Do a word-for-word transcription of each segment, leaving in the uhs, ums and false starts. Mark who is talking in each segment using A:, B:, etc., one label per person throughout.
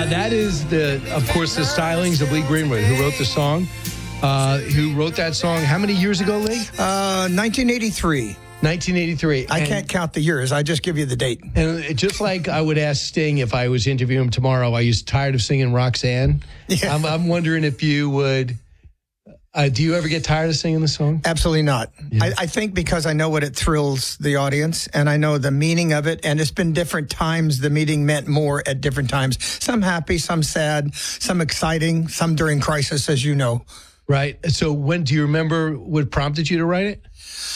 A: Uh, that is, the, of course, the stylings of Lee Greenwood, who wrote the song. Uh, who wrote that song how many years ago, Lee?
B: Uh, nineteen eighty-three.
A: nineteen eighty-three.
B: I
A: and,
B: can't count the years. I just give you the date.
A: And it, just like I would ask Sting if I was interviewing him tomorrow, are you tired of singing Roxanne? Yeah. I'm, I'm wondering if you would... Uh, do you ever get tired of singing the song?
B: Absolutely not.
A: Yeah.
B: I, I think because I know what it thrills the audience, and I know the meaning of it, and it's been different times. The meaning meant more at different times. Some happy, some sad, some exciting, some during crisis, as you know.
A: Right. So when do you remember what prompted you to write it?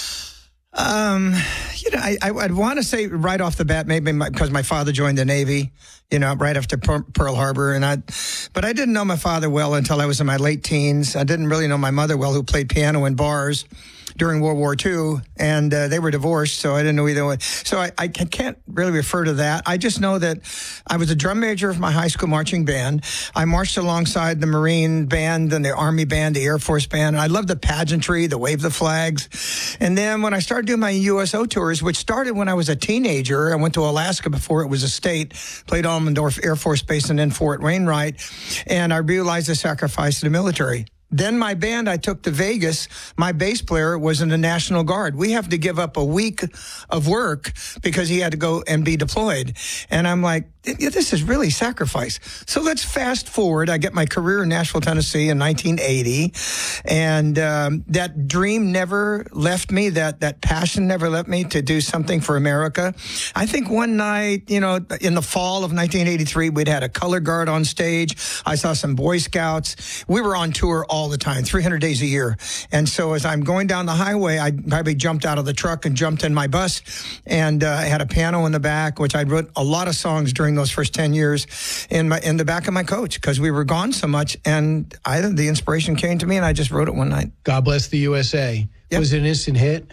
B: Um, you know, I, I, I'd want to say right off the bat, maybe my, because my father joined the Navy, you know, right after Pearl Harbor. And I, but I didn't know my father well until I was in my late teens. I didn't really know my mother well, who played piano in bars during World War Two, and uh, they were divorced, so I didn't know either one. So I, I can't really refer to that. I just know that I was a drum major of my high school marching band. I marched alongside the Marine band and the Army band, the Air Force band, and I loved the pageantry, the wave the flags. And then when I started doing my U S O tours, which started when I was a teenager, I went to Alaska before it was a state, played Almendorf Air Force Base and then Fort Wainwright, and I realized the sacrifice of the military. Then my band, I took to Vegas. My bass player was in the National Guard. We have to give up a week of work because he had to go and be deployed. And I'm like, this is really sacrifice. So let's fast forward. I get my career in Nashville, Tennessee in nineteen eighty. And um, that dream never left me. That, that passion never left me to do something for America. I think one night, you know, in the fall of nineteen eighty-three, we'd had a color guard on stage. I saw some Boy Scouts. We were on tour all all the time, three hundred days a year. And so as I'm going down the highway, I probably jumped out of the truck and jumped in my bus, and uh, I had a piano in the back, which I wrote a lot of songs during those first ten years in my in the back of my coach, because we were gone so much, and I the inspiration came to me, and I just wrote it one night.
A: God Bless the U S A. Yep. Was it an instant hit?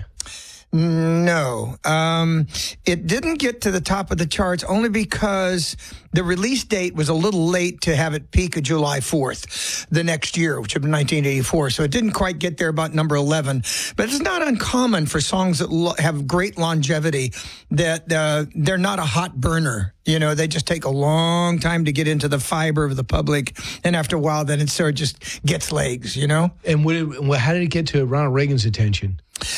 B: No. Um, it didn't get to the top of the charts only because the release date was a little late to have it peak of July fourth the next year, which was nineteen eighty-four. So it didn't quite get there about number eleven. But it's not uncommon for songs that lo- have great longevity that uh, they're not a hot burner. You know, they just take a long time to get into the fiber of the public. And after a while, then it sort of just gets legs, you know?
A: And what did, how did it get to Ronald Reagan's attention?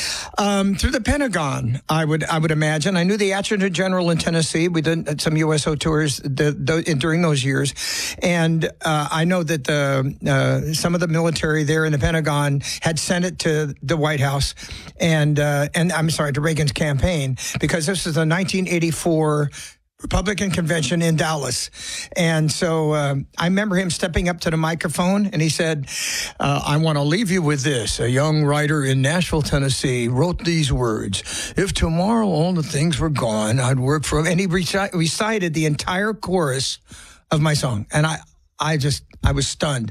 B: Um, through the Pentagon, I would I would imagine. I knew the Adjutant General in Tennessee. We did some U S O tours the, the, during those years. And uh, I know that the uh, some of the military there in the Pentagon had sent it to the White House and, uh, and I'm sorry, to Reagan's campaign, because this is the nineteen eighty-four Republican convention in Dallas. And so um, I remember him stepping up to the microphone, and he said, uh, I want to leave you with this. A young writer in Nashville, Tennessee wrote these words. If tomorrow all the things were gone, I'd work for him. And he reci- recited the entire chorus of my song. And I, I just, I was stunned.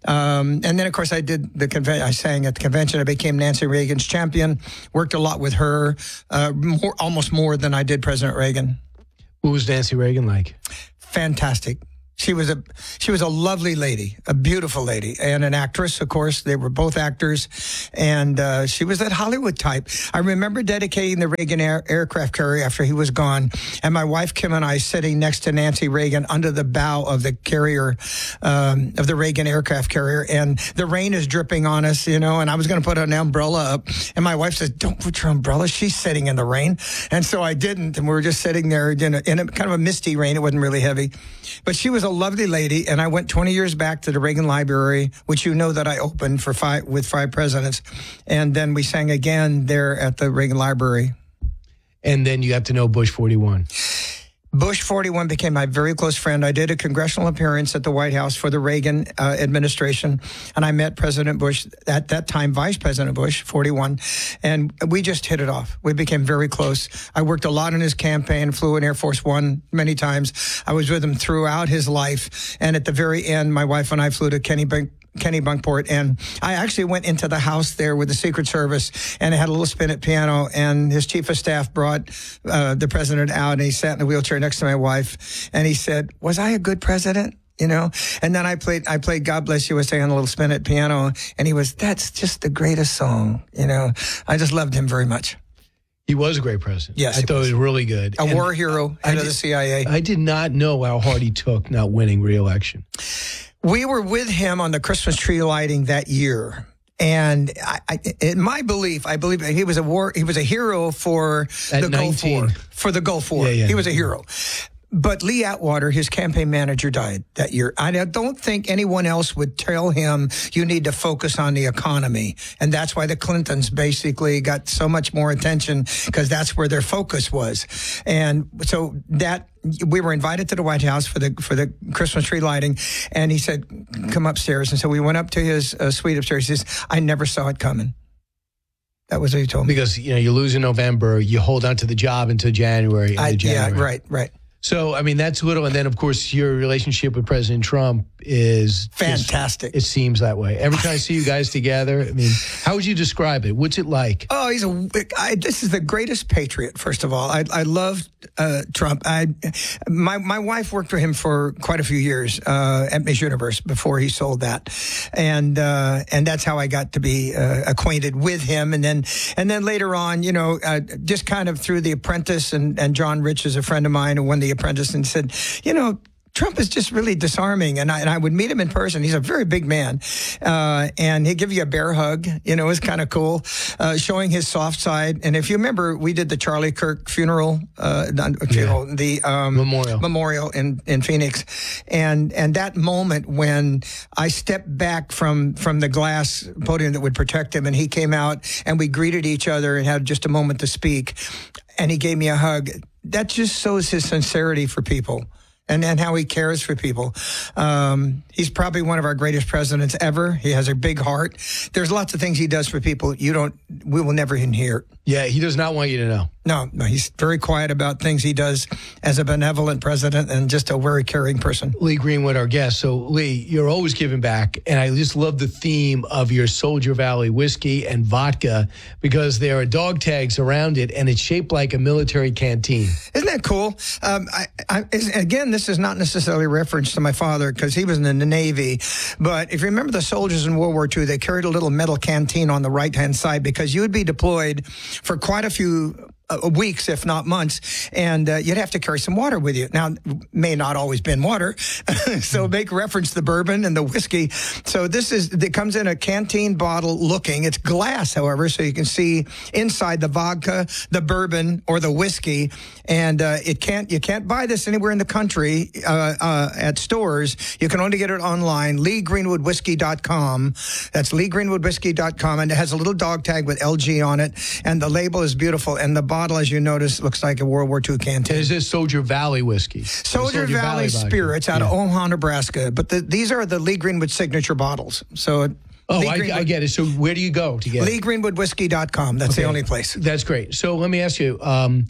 B: Um, and then, of course, I did the convention. I sang at the convention. I became Nancy Reagan's champion, worked a lot with her, uh, more, almost more than I did President Reagan.
A: What was Nancy Reagan like?
B: Fantastic. She was a she was a lovely lady, a beautiful lady, and an actress, of course. They were both actors, and uh, she was that Hollywood type. I remember dedicating the Reagan air, aircraft carrier after he was gone, and my wife Kim and I sitting next to Nancy Reagan under the bow of the carrier, um, of the Reagan aircraft carrier, and the rain is dripping on us, you know, and I was going to put an umbrella up, and my wife says, don't put your umbrella, she's sitting in the rain. And so I didn't, and we were just sitting there in a, in a kind of a misty rain. It wasn't really heavy, but she was a lovely lady. And I went twenty years back to the Reagan Library, which you know that I opened for five with five presidents. And then we sang again there at the Reagan Library.
A: And then you got to know Bush forty-one.
B: Bush forty-one became my very close friend. I did a congressional appearance at the White House for the Reagan uh, administration, and I met President Bush, at that time Vice President Bush, forty-one, and we just hit it off. We became very close. I worked a lot in his campaign, flew in Air Force One many times. I was with him throughout his life, and at the very end, my wife and I flew to Kenny Bank. Kenny Bunkport, and I actually went into the house there with the Secret Service, and I had a little spin at piano, and his chief of staff brought uh, the president out, and he sat in the wheelchair next to my wife, and he said, was I a good president? You know, and then I played, I played God Bless U S A on a little spin at piano, and he was, that's just the greatest song. You know, I just loved him very much.
A: He was a great president.
B: Yes,
A: I
B: he
A: thought
B: was.
A: he was really good.
B: A
A: And
B: war hero,
A: I
B: head of
A: did-
B: the C I A.
A: I did not know how hard he took not winning re-election.
B: We were with him on the Christmas tree lighting that year. And I, I, in my belief, I believe he was a war. He was a hero for
A: At
B: the Gulf
A: nineteen.
B: War. For the Gulf War,
A: Yeah, yeah.
B: he was a hero. But Lee Atwater, his campaign manager, died that year. I don't think anyone else would tell him you need to focus on the economy, and that's why the Clintons basically got so much more attention because that's where their focus was. And so that we were invited to the White House for the for the Christmas tree lighting, and he said, "Come upstairs." And so we went up to his uh, suite upstairs. He says, "I never saw it coming." That was what he told me.
A: Because, you know, you lose in November, you hold on to the job until January.
B: I,
A: into
B: yeah,
A: January.
B: right, right.
A: So, I mean, that's little. And then, of course, your relationship with President Trump is just-
B: Fantastic.
A: it seems that way. Every time I see you guys together, I mean, how would you describe it? What's it like?
B: Oh, he's a. I, this is the greatest patriot. First of all, I, I love uh, Trump. I, my my wife worked for him for quite a few years uh, at Miss Universe before he sold that, and uh, and that's how I got to be uh, acquainted with him. And then and then later on, you know, uh, just kind of through The Apprentice, and and John Rich is a friend of mine who won The Apprentice, and said, you know, Trump is just really disarming. And I, and I would meet him in person. He's a very big man. Uh, and he'd give you a bear hug. You know, it was kind of cool, uh, showing his soft side. And if you remember, we did the Charlie Kirk funeral, uh, not funeral, yeah. the, um,
A: memorial,
B: memorial in, in Phoenix. And, and that moment when I stepped back from, from the glass podium that would protect him, and he came out and we greeted each other and had just a moment to speak. And he gave me a hug. That just shows his sincerity for people. And, and how he cares for people. Um, he's probably one of our greatest presidents ever. He has a big heart. There's lots of things he does for people you don't, we will never hear.
A: Yeah, he does not want you to know.
B: No, no, he's very quiet about things he does as a benevolent president and just a very caring person.
A: Lee Greenwood, our guest. So, Lee, you're always giving back. And I just love the theme of your Soldier Valley whiskey and vodka because there are dog tags around it and it's shaped like a military canteen.
B: Isn't that cool? Um, I, I, again, this is not necessarily a reference to my father because he was in the Navy. But if you remember the soldiers in World War Two, they carried a little metal canteen on the right-hand side because you would be deployed for quite a few Uh, weeks, if not months, and uh, you'd have to carry some water with you. Now, may not always been water, so make reference to the bourbon and the whiskey. So this is, it comes in a canteen bottle looking. It's glass, however, so you can see inside the vodka, the bourbon, or the whiskey. And uh, it can't, you can't buy this anywhere in the country uh, uh, at stores. You can only get it online, lee greenwood whiskey dot com. That's lee greenwood whiskey dot com, and it has a little dog tag with L G on it, and the label is beautiful, and the bottle, as you notice, looks like a World War Two canteen.
A: Is this Soldier Valley whiskey?
B: Soldier, Soldier Valley, Valley Spirits out
A: yeah.
B: of Omaha, Nebraska. But the, these are the Lee Greenwood signature bottles. So,
A: oh, I, I get it. So where do you go to get it?
B: lee greenwood whiskey dot com. That's okay. The only place.
A: That's great. So let me ask you. Um,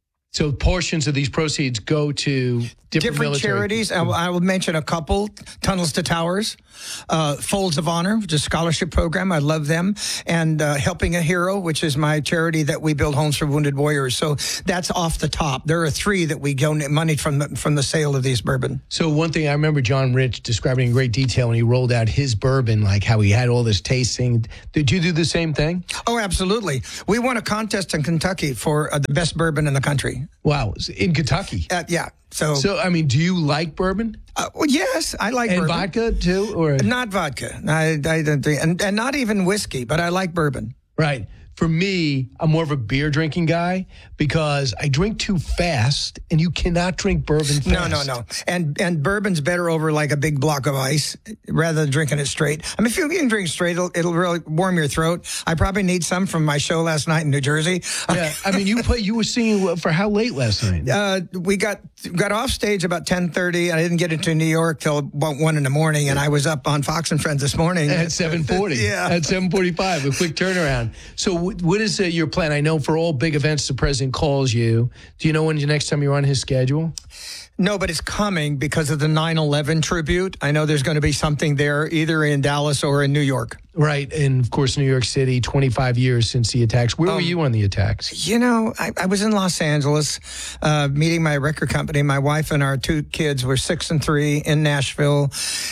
A: so portions of these proceeds go to different,
B: different charities. I will, I will mention a couple: Tunnels to Towers, uh, Folds of Honor, which is a scholarship program. I love them, and uh, Helping a Hero, which is my charity that we build homes for wounded warriors. So that's off the top. There are three that we donate money from the, from the sale of these bourbon.
A: So one thing I remember John Rich describing in great detail when he rolled out his bourbon, like how he had all this tasting. Did you do the same thing?
B: Oh, absolutely. We won a contest in Kentucky for uh, the best bourbon in the country.
A: Wow, in Kentucky.
B: Uh, yeah. So,
A: so I mean, do you like bourbon?
B: Uh, well, yes, I like
A: and
B: bourbon.
A: And vodka too, or
B: not vodka. I, I don't think, and, and not even whiskey, but I like bourbon.
A: Right. For me, I'm more of a beer drinking guy because I drink too fast, and you cannot drink bourbon fast.
B: No, no, no. And and bourbon's better over like a big block of ice rather than drinking it straight. I mean, if you can drink straight, it'll, it'll really warm your throat. I probably need some from my show last night in New Jersey.
A: Yeah, I mean, you play. You were singing for how late last night?
B: Uh, we got got off stage about ten thirty. I didn't get into New York till about one in the morning, and I was up on Fox and Friends this morning
A: at seven forty.
B: Yeah,
A: at seven forty-five, a quick turnaround. So. What is uh, your plan? I know for all big events, the president calls you. Do you know when the next time you're on his schedule?
B: No, but it's coming because of the nine eleven tribute. I know there's going to be something there either in Dallas or in New York.
A: Right. And, of course, New York City, twenty-five years since the attacks. Where um, were you on the attacks?
B: You know, I, I was in Los Angeles uh, meeting my record company. My wife and our two kids were six and three in Nashville.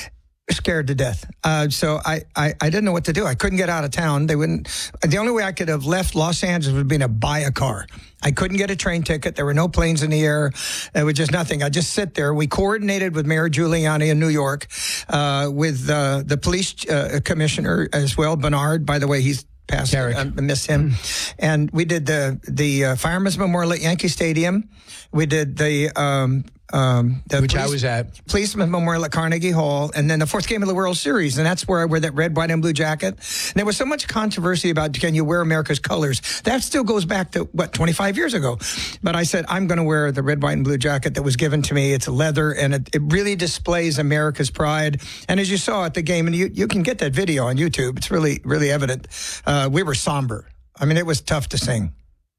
B: Scared to death. Uh, so I, I, I didn't know what to do. I couldn't get out of town. They wouldn't. The only way I could have left Los Angeles would have been to buy a car. I couldn't get a train ticket. There were no planes in the air. There was just nothing. I just sit there. We coordinated with Mayor Giuliani in New York, uh, with uh, the police uh, commissioner as well, Bernard. By the way, he's passed. I uh, miss him. And we did the the uh, Fireman's Memorial at Yankee Stadium. We did the um, um, the
A: which
B: police,
A: I was at.
B: Policeman's Memorial at Carnegie Hall, and then the fourth game of the World Series, and that's where I wear that red, white, and blue jacket. And there was so much controversy about can you wear America's colors. That still goes back to what twenty-five years ago. But I said I'm going to wear the red, white, and blue jacket that was given to me. It's leather, and it, it really displays America's pride. And as you saw at the game, and you you can get that video on YouTube. It's really really evident. Uh, we were somber. I mean, it was tough to sing.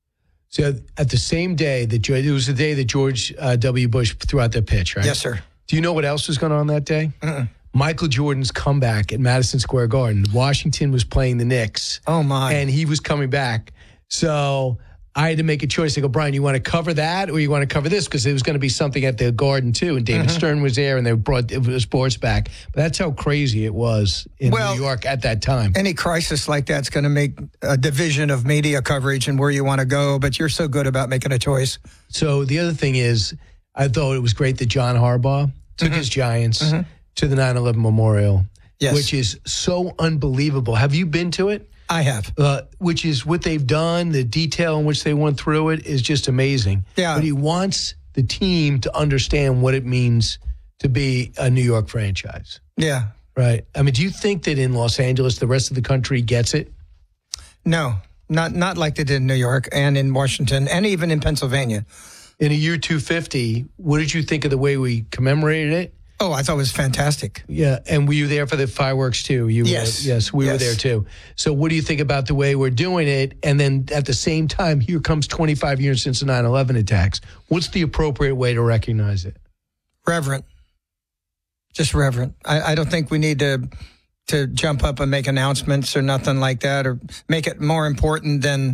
A: So at the same day that George, it was the day that George uh, W. Bush threw out that pitch, right?
B: Yes, sir.
A: Do you know what else was going on that day?
B: Uh-uh.
A: Michael Jordan's comeback at Madison Square Garden. Washington was playing the Knicks.
B: Oh, my.
A: And he was coming back. So I had to make a choice. I go, Brian, you want to cover that or you want to cover this? Because there was going to be something at the Garden, too. And David mm-hmm. Stern was there and they brought the sports back. But that's how crazy it was in
B: well,
A: New York at that time.
B: Any crisis like that's going to make a division of media coverage and where you want to go. But you're so good about making a choice.
A: So the other thing is, I thought it was great that John Harbaugh took mm-hmm. his Giants mm-hmm. to the nine eleven Memorial,
B: yes.
A: which is so unbelievable. Have you been to it?
B: I have.
A: Uh, which is what they've done, the detail in which they went through it is just amazing.
B: Yeah.
A: But he wants the team to understand what it means to be a New York franchise.
B: Yeah.
A: Right. I mean, do you think that in Los Angeles, the rest of the country gets it?
B: No, not not like they did in New York and in Washington and even in Pennsylvania.
A: In a year two fifty, what did you think of the way we commemorated it?
B: Oh, I thought it was fantastic.
A: Yeah, and were you there for the fireworks too? You
B: yes.
A: Were, yes, we
B: yes.
A: were there too. So what do you think about the way we're doing it? And then at the same time, here comes twenty-five years since the nine eleven attacks. What's the appropriate way to recognize it?
B: Reverent. Just reverent. I, I don't think we need to to jump up and make announcements or nothing like that or make it more important than,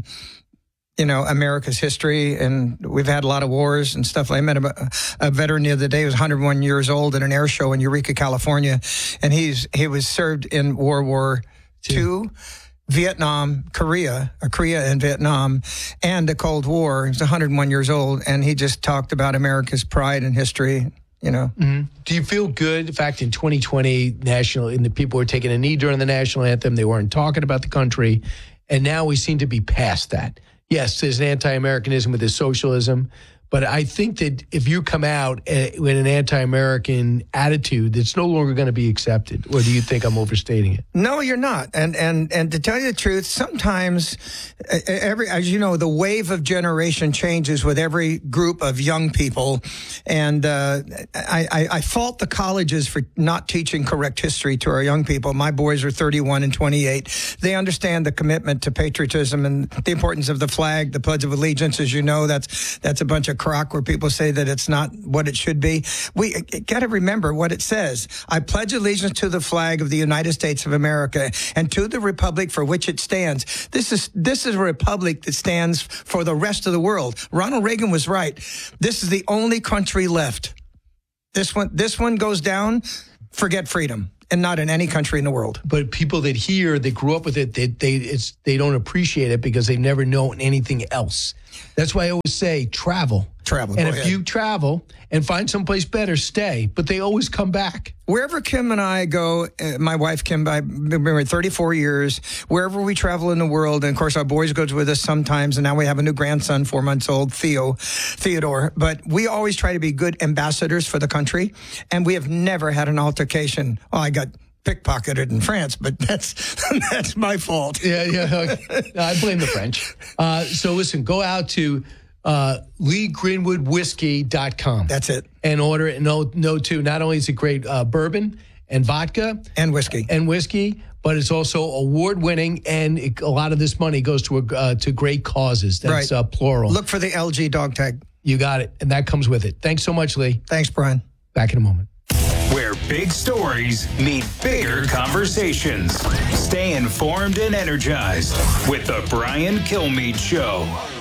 B: you know, America's history. And we've had a lot of wars and stuff. I met a, a veteran the other day who was one hundred one years old at an air show in Eureka, California. And he's he was served in World War Two, Vietnam, Korea, or Korea and Vietnam, and the Cold War. He was one hundred one years old. And he just talked about America's pride and history. You know,
A: mm-hmm. Do you feel good? In fact, in twenty twenty, national, and the people were taking a knee during the national anthem. They weren't talking about the country. And now we seem to be past that. Yes, there's an anti-Americanism with this socialism, but I think that if you come out uh, with an anti-American attitude, it's no longer going to be accepted. Or do you think I'm overstating it?
B: No, you're not. And and and to tell you the truth, sometimes uh, every, as you know, the wave of generation changes with every group of young people. And uh, I, I, I fault the colleges for not teaching correct history to our young people. My boys are thirty-one and twenty-eight. They understand the commitment to patriotism and the importance of the flag, the Pledge of Allegiance. As you know, that's that's a bunch of crock where people say that it's not what it should be. We got to remember what it says. I pledge allegiance to the flag of the United States of America and to the republic for which it stands. This is this is a republic that stands for the rest of the world. Ronald Reagan was right. This is the only country left. This one this one goes down, forget freedom. And not in any country in the world.
A: But people that hear, that grew up with it, they they it's they don't appreciate it because they've never known anything else. That's why I always say travel.
B: Travel.
A: And
B: Go
A: if
B: ahead.
A: you travel and find someplace better, stay. But they always come back.
B: Wherever Kim and I go, uh, my wife Kim, I've been married thirty-four years. Wherever we travel in the world, and of course our boys goes with us sometimes, and now we have a new grandson, four months old, Theo, Theodore. But we always try to be good ambassadors for the country, and we have never had an altercation. Oh, I got pickpocketed in France, but that's that's my fault.
A: Yeah, yeah. Okay. I blame the French. Uh, so listen, go out to uh, Lee Greenwood Whiskey dot com.
B: That's it.
A: And order it. No, no, too. Not only is it great uh, bourbon and vodka.
B: And whiskey.
A: And whiskey, but it's also award-winning, and it, a lot of this money goes to a, uh, to great causes. That's
B: right.
A: uh, plural.
B: Look for the L G dog tag.
A: You got it. And that comes with it. Thanks so much, Lee.
B: Thanks, Brian.
A: Back in a moment.
C: Where big stories meet bigger conversations. Stay informed and energized with the Brian Kilmeade Show.